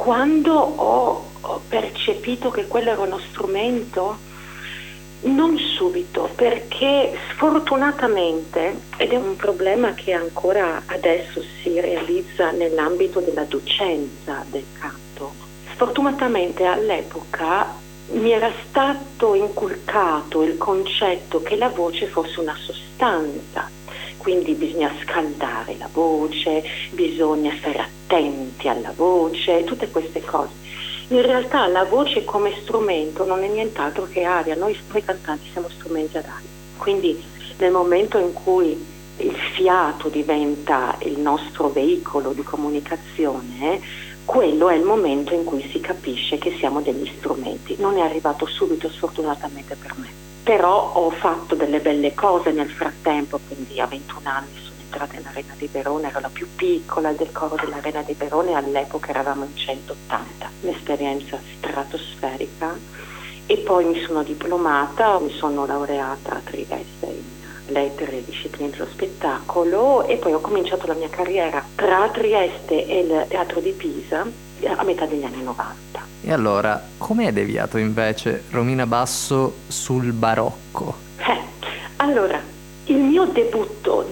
Quando ho percepito che quello era uno strumento, non subito, perché sfortunatamente, ed è un problema che ancora adesso si realizza nell'ambito della docenza del canto, sfortunatamente all'epoca mi era stato inculcato il concetto che la voce fosse una sostanza, quindi bisogna scaldare la voce, bisogna stare attenti alla voce, tutte queste cose. In realtà la voce come strumento non è nient'altro che aria, noi cantanti siamo strumenti ad aria, quindi nel momento in cui il fiato diventa il nostro veicolo di comunicazione, quello è il momento in cui si capisce che siamo degli strumenti. Non è arrivato subito, sfortunatamente per me, però ho fatto delle belle cose nel frattempo, quindi a 21 anni sono entrata nell'Arena di Verona, ero la più piccola del coro dell'Arena di Verona e all'epoca eravamo in 180, un'esperienza stratosferica, e poi mi sono diplomata, mi sono laureata a Trieste in lettere e discipline dello spettacolo e poi ho cominciato la mia carriera tra Trieste e il Teatro di Pisa a metà degli anni 90. E allora, come è deviato invece Romina Basso sul barocco? Allora, il mio debutto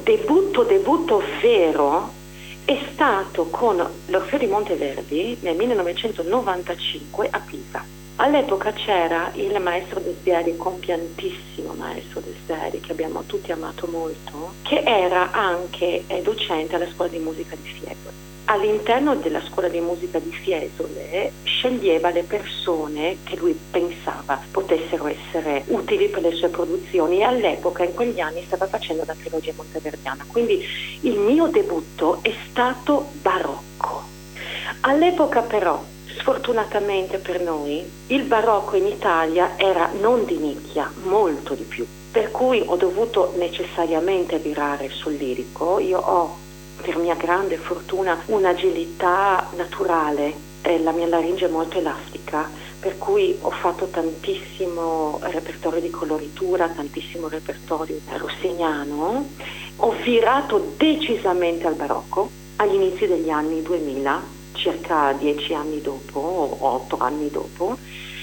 vero è stato con l'Orfeo di Monteverdi nel 1995 a Pisa. All'epoca c'era il maestro Desiderio, compiantissimo maestro Desiderio, che abbiamo tutti amato molto, che era anche docente alla scuola di musica di Fiesole. All'interno della scuola di musica di Fiesole sceglieva le persone che lui pensava potessero essere utili per le sue produzioni e all'epoca, in quegli anni, stava facendo la trilogia monteverdiana. Quindi il mio debutto è stato barocco. All'epoca però, sfortunatamente per noi, il barocco in Italia era non di nicchia, molto di più. Per cui ho dovuto necessariamente virare sul lirico. Io ho, per mia grande fortuna, un'agilità naturale, la mia laringe è molto elastica, per cui ho fatto tantissimo repertorio di coloritura, tantissimo repertorio rossiniano. Ho virato decisamente al barocco agli inizi degli anni 2000, circa 10 anni dopo, o 8 anni dopo,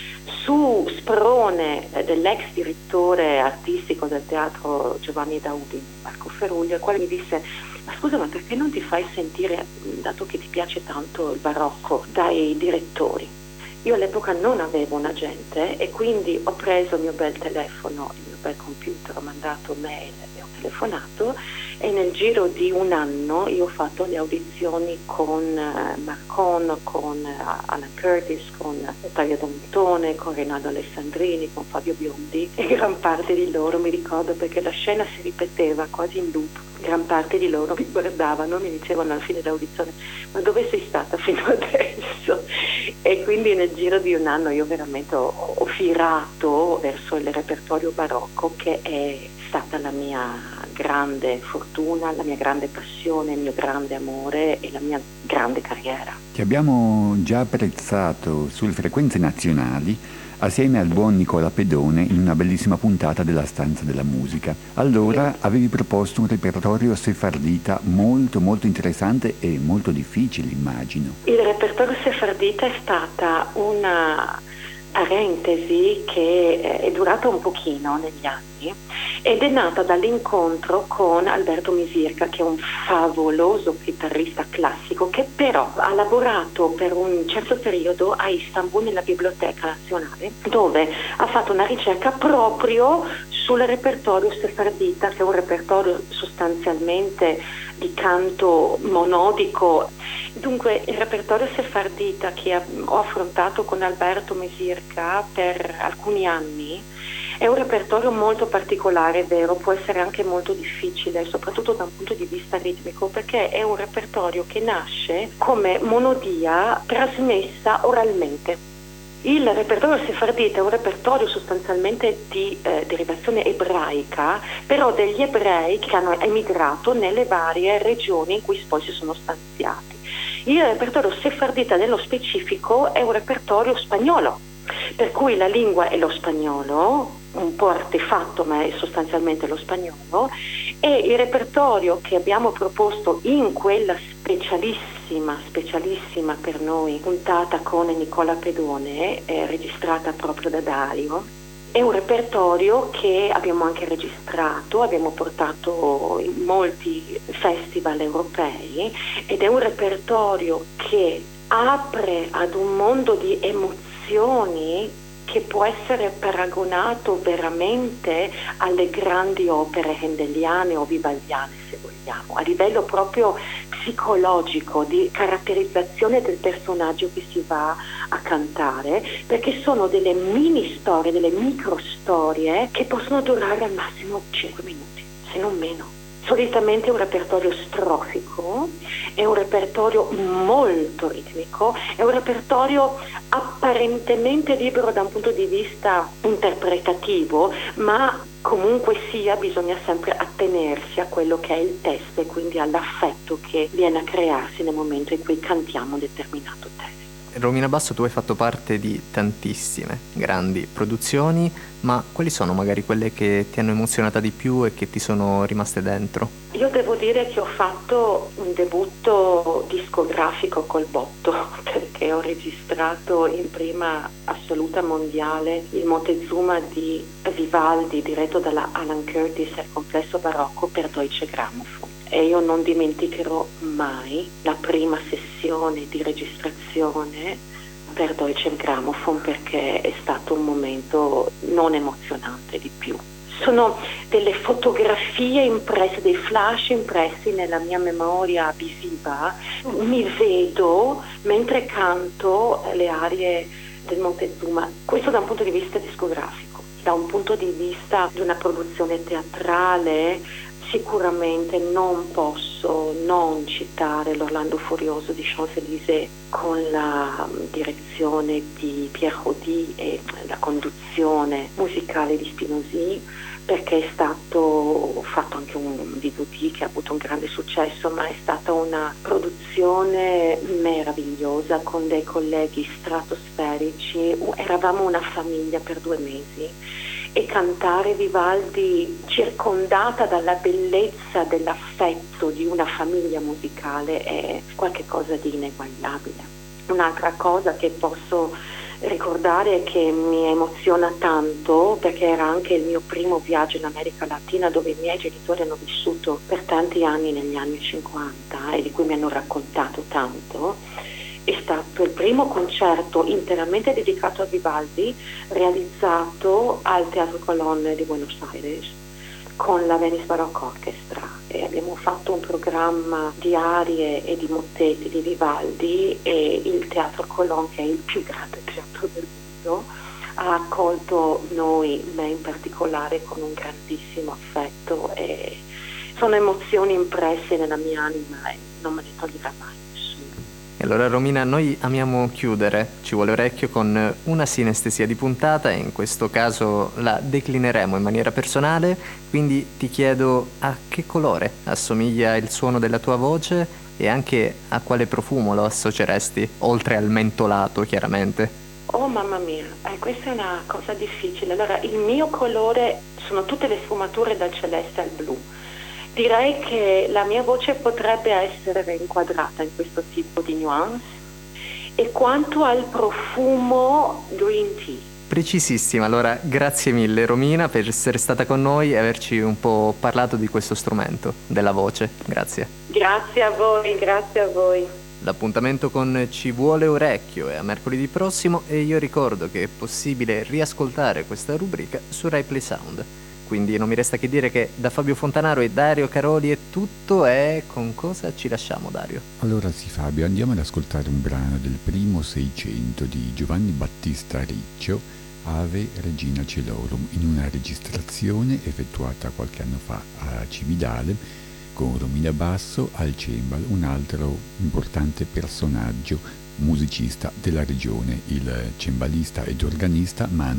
su sprone dell'ex direttore artistico del teatro Giovanni Daudi, Marco Feruglio, il quale mi disse: ma scusa, ma perché non ti fai sentire, dato che ti piace tanto il barocco, dai direttori? Io all'epoca non avevo un agente e quindi ho preso il mio bel telefono, il mio bel computer, ho mandato mail e ho telefonato e nel giro di un anno io ho fatto le audizioni con Marcon, con Alan Curtis, con Talia D'Antone, con Rinaldo Alessandrini, con Fabio Biondi, e gran parte di loro, mi ricordo perché la scena si ripeteva quasi in loop, gran parte di loro mi guardavano e mi dicevano alla fine dell'audizione: ma dove sei stata fino adesso? E quindi nel giro di un anno io veramente ho virato verso il repertorio barocco, che è stata la mia grande fortuna, la mia grande passione, il mio grande amore e la mia grande carriera. Ti abbiamo già apprezzato sulle frequenze nazionali assieme al buon Nicola Pedone in una bellissima puntata della Stanza della Musica. Allora avevi proposto un repertorio sefardita molto molto interessante e molto difficile, immagino. Il repertorio sefardita è stata una parentesi che è durata un pochino negli anni ed è nata dall'incontro con Alberto Misirca, che è un favoloso chitarrista classico che però ha lavorato per un certo periodo a Istanbul nella Biblioteca Nazionale, dove ha fatto una ricerca proprio sul repertorio sefardita, che è un repertorio sostanzialmente di canto monodico. Dunque il repertorio sefardita che ho affrontato con Alberto Mesirca per alcuni anni è un repertorio molto particolare, è vero, può essere anche molto difficile, soprattutto da un punto di vista ritmico, perché è un repertorio che nasce come monodia trasmessa oralmente. Il repertorio sefardita è un repertorio sostanzialmente di derivazione ebraica, però degli ebrei che hanno emigrato nelle varie regioni in cui poi si sono stanziati. Il repertorio sefardita nello specifico è un repertorio spagnolo, per cui la lingua è lo spagnolo, un po' artefatto ma è sostanzialmente lo spagnolo, e il repertorio che abbiamo proposto in quella specialissima specialissima per noi puntata con Nicola Pedone, registrata proprio da Dario. È un repertorio che abbiamo anche registrato, abbiamo portato in molti festival europei, ed è un repertorio che apre ad un mondo di emozioni che può essere paragonato veramente alle grandi opere handeliane o vivaldiane, se vogliamo, a livello proprio psicologico, di caratterizzazione del personaggio che si va a cantare, perché sono delle mini storie, delle micro storie che possono durare al massimo 5 minuti, se non meno. Solitamente è un repertorio strofico, è un repertorio molto ritmico, è un repertorio apparentemente libero da un punto di vista interpretativo, ma comunque sia bisogna sempre attenersi a quello che è il testo e quindi all'affetto che viene a crearsi nel momento in cui cantiamo un determinato testo. Romina Basso, tu hai fatto parte di tantissime grandi produzioni, ma quali sono magari quelle che ti hanno emozionata di più e che ti sono rimaste dentro? Io devo dire che ho fatto un debutto discografico col botto, perché ho registrato in prima assoluta mondiale il Montezuma di Vivaldi, diretto dalla Alan Curtis al complesso barocco per Deutsche Grammophon. E io non dimenticherò mai la prima sessione di registrazione per Deutsche Grammophon, perché è stato un momento non emozionante di più. Sono delle fotografie impresse, dei flash impressi nella mia memoria visiva. Mi vedo mentre canto le arie del Montezuma, questo da un punto di vista discografico. Da un punto di vista di una produzione teatrale, sicuramente non posso non citare l'Orlando Furioso di Champs-Élysées con la direzione di Pierre Rodi e la conduzione musicale di Spinozzi, perché è stato fatto anche un DVD che ha avuto un grande successo, ma è stata una produzione meravigliosa con dei colleghi stratosferici. Eravamo una famiglia per 2 mesi. E cantare Vivaldi circondata dalla bellezza dell'affetto di una famiglia musicale è qualcosa di ineguagliabile. Un'altra cosa che posso ricordare è che mi emoziona tanto, perché era anche il mio primo viaggio in America Latina, dove i miei genitori hanno vissuto per tanti anni negli anni 50 e di cui mi hanno raccontato tanto. È stato il primo concerto interamente dedicato a Vivaldi realizzato al Teatro Colón di Buenos Aires con la Venice Baroque Orchestra, e abbiamo fatto un programma di arie e di mottetti di Vivaldi, e il Teatro Colón, che è il più grande teatro del mondo, ha accolto noi, me in particolare, con un grandissimo affetto, e sono emozioni impresse nella mia anima e non me ne toglierà mai. E allora Romina, noi amiamo chiudere Ci vuole orecchio con una sinestesia di puntata, e in questo caso la declineremo in maniera personale, quindi ti chiedo a che colore assomiglia il suono della tua voce e anche a quale profumo lo associeresti, oltre al mentolato chiaramente. Oh mamma mia, questa è una cosa difficile. Allora, il mio colore sono tutte le sfumature dal celeste al blu. Direi che la mia voce potrebbe essere inquadrata in questo tipo di nuance. E quanto al profumo, green tea. Precisissima, allora grazie mille Romina per essere stata con noi e averci un po' parlato di questo strumento, della voce. Grazie. Grazie a voi, grazie a voi. L'appuntamento con Ci vuole orecchio è a mercoledì prossimo, e io ricordo che è possibile riascoltare questa rubrica su Rai Play Sound. Quindi non mi resta che dire che da Fabio Fontanaro e Dario Caroli è tutto, e con cosa ci lasciamo, Dario? Allora sì, Fabio, andiamo ad ascoltare un brano del primo Seicento di Giovanni Battista Riccio, Ave Regina Celorum, in una registrazione effettuata qualche anno fa a Cividale con Romina Basso al cembalo, un altro importante personaggio musicista della regione, il cembalista ed organista Manu